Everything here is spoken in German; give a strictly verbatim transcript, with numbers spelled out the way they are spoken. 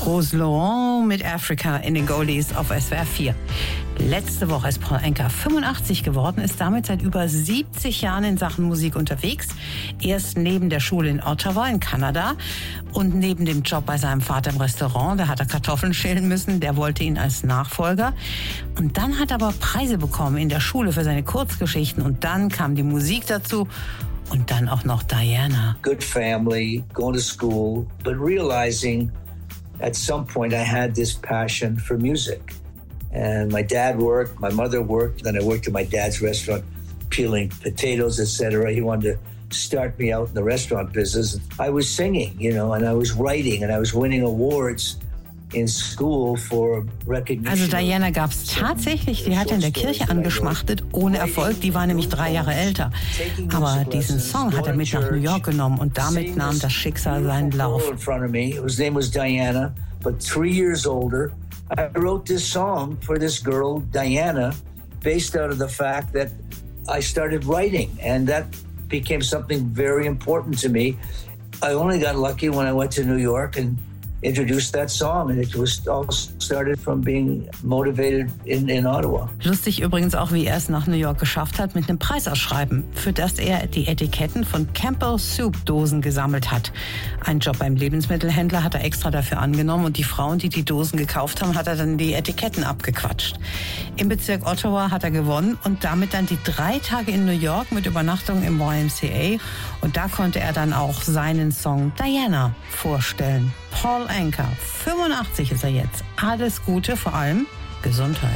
Rose Laurent mit Africa in den Goldies auf S W R vier. Letzte Woche ist Paul Anka fünfundachtzig geworden, ist damit seit über siebzig Jahren in Sachen Musik unterwegs. Erst neben der Schule in Ottawa in Kanada und neben dem Job bei seinem Vater im Restaurant, da hat er Kartoffeln schälen müssen, der wollte ihn als Nachfolger. Und dann hat er aber Preise bekommen in der Schule für seine Kurzgeschichten und dann kam die Musik dazu. Und dann auch noch Diana. Good family, going to school, but realizing at some point I had this passion for music. And my dad worked, my mother worked, then I worked at my dad's restaurant, peeling potatoes, et cetera. He wanted to start me out in the restaurant business. I was singing, you know, and I was writing, and I was winning awards in school for recognition. Also Diana gab es tatsächlich, die hat in der Kirche angeschmachtet, ohne Erfolg, die war nämlich drei Jahre älter. Aber diesen Song hat er mit nach New York genommen und damit nahm das Schicksal seinen Lauf. His name was Diana, but three years older. I wrote this song for this girl, Diana, based out of the fact that I started writing, and that became something very important to me. I only got lucky when I went to New York and introduced that song, and it was all started from being motivated in, in Ottawa. Lustig übrigens auch, wie er es nach New York geschafft hat mit einem Preisausschreiben, für das er die Etiketten von Campbell Soup Dosen gesammelt hat. Einen Job beim Lebensmittelhändler hat er extra dafür angenommen und die Frauen, die die Dosen gekauft haben, hat er dann die Etiketten abgequatscht. Im Bezirk Ottawa hat er gewonnen und damit dann die drei Tage in New York mit Übernachtung im Y M C A, und da konnte er dann auch seinen Song Diana vorstellen. Paul Anka, fünfundachtzig ist er jetzt. Alles Gute, vor allem Gesundheit.